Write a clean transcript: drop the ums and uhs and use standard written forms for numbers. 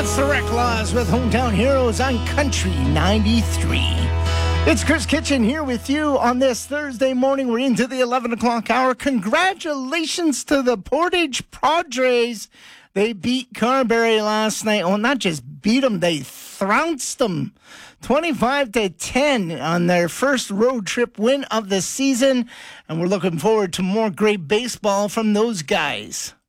That's the Wreck Laws with Hometown Heroes on Country 93. It's Chris Kitchen here with you on this Thursday morning. We're into the 11 o'clock hour. Congratulations to the Portage Padres. They beat Carberry last night. Well, not just beat them, they trounced them 25-10 on their first road trip win of the season. And we're looking forward to more great baseball from those guys.